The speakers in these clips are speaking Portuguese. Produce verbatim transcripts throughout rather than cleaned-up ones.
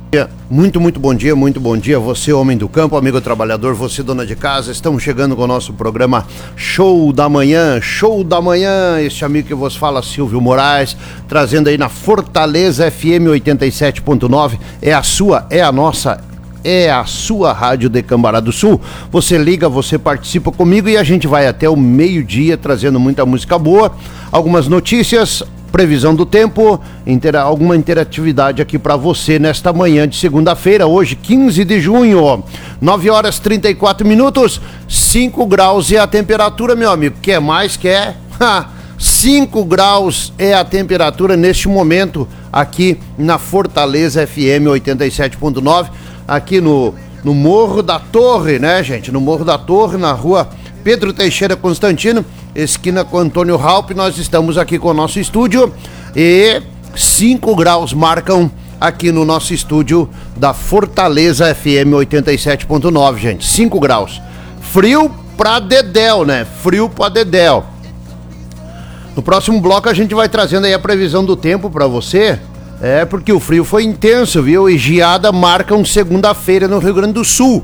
Muito, muito bom dia, muito bom dia. Você, homem do campo, amigo trabalhador, você, dona de casa. Estamos chegando com o nosso programa Show da Manhã, Show da Manhã. Este amigo que vos fala, Silvio Moraes, trazendo aí na Fortaleza F M oitenta e sete ponto nove. É a sua, é a nossa, é a sua rádio de Cambará do Sul. Você liga, você participa comigo e a gente vai até o meio-dia trazendo muita música boa, algumas notícias, previsão do tempo, intera- alguma interatividade aqui para você nesta manhã de segunda-feira, hoje quinze de junho, nove horas e trinta e quatro minutos, cinco graus é a temperatura, meu amigo. Quer mais? Quer? Ha! cinco graus é a temperatura neste momento aqui na Fortaleza F M oitenta e sete ponto nove, aqui no, no Morro da Torre, né, gente? No Morro da Torre, na rua Pedro Teixeira Constantino, esquina com Antônio Raup. Nós estamos aqui com o nosso estúdio e cinco graus marcam aqui no nosso estúdio da Fortaleza F M oitenta e sete ponto nove, gente. cinco graus. Frio pra dedéu, né? Frio pra dedéu. No próximo bloco a gente vai trazendo aí a previsão do tempo pra você. É, porque o frio foi intenso, viu? E geada marcam segunda-feira no Rio Grande do Sul.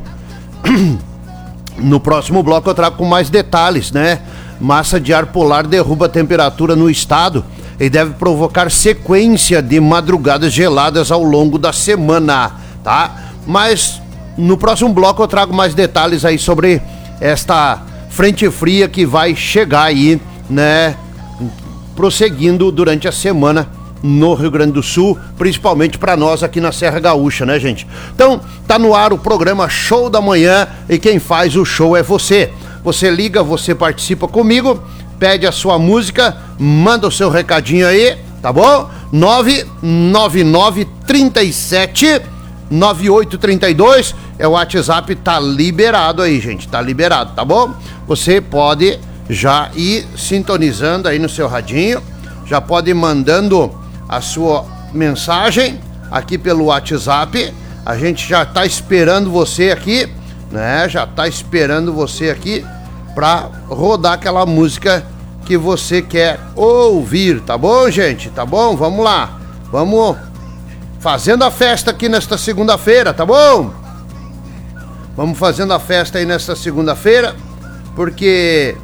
No próximo bloco eu trago com mais detalhes, né? Massa de ar polar derruba a temperatura no estado e deve provocar sequência de madrugadas geladas ao longo da semana, tá? Mas no próximo bloco eu trago mais detalhes aí sobre esta frente fria que vai chegar aí, né? Prosseguindo durante a semana no Rio Grande do Sul, principalmente para nós aqui na Serra Gaúcha, né, gente? Então, tá no ar o programa Show da Manhã e quem faz o show é você. Você liga, você participa comigo, pede a sua música, manda o seu recadinho aí, tá bom? nove nove nove, trinta sete, nove oito trinta dois é o WhatsApp, tá liberado aí, gente, tá liberado, tá bom? Você pode já ir sintonizando aí no seu radinho, já pode ir mandando a sua mensagem aqui pelo WhatsApp. A gente já tá esperando você aqui, né? Já tá esperando você aqui pra rodar aquela música que você quer ouvir, tá bom, gente? Tá bom? Vamos lá. Vamos fazendo a festa aqui nesta segunda-feira, tá bom? Vamos fazendo a festa aí nesta segunda-feira, porque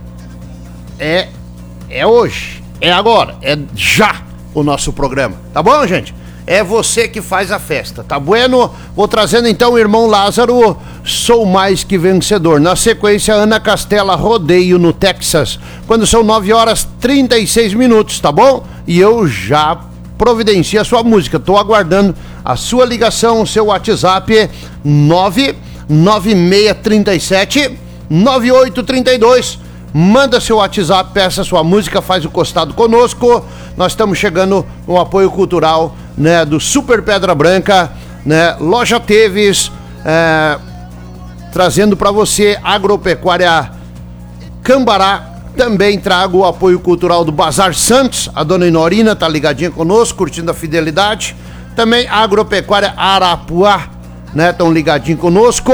é é hoje, é agora, é já o nosso programa, tá bom, gente? É você que faz a festa, tá bueno? Vou trazendo então o irmão Lázaro, Sou Mais Que Vencedor. Na sequência, Ana Castela, Rodeio no Texas, quando são nove horas e trinta e seis minutos, tá bom? E eu já providencio a sua música, tô aguardando a sua ligação, o seu WhatsApp, nove nove seis três sete, nove oito três dois. Manda seu WhatsApp, peça sua música, faz o costado conosco. Nós estamos chegando no apoio cultural, né, do Super Pedra Branca, né, Loja Teves, é, trazendo para você Agropecuária Cambará. Também trago o apoio cultural do Bazar Santos, a dona Inorina tá ligadinha conosco, curtindo a fidelidade. Também Agropecuária Arapuá, né, tão ligadinho conosco.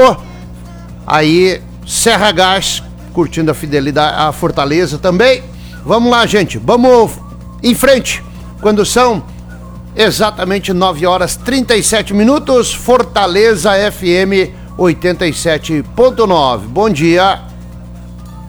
Aí Serra Gás, curtindo a fidelidade, a Fortaleza também. Vamos lá, gente, vamos em frente, quando são exatamente nove horas e trinta e sete minutos, Fortaleza F M oitenta e sete ponto nove. Bom dia.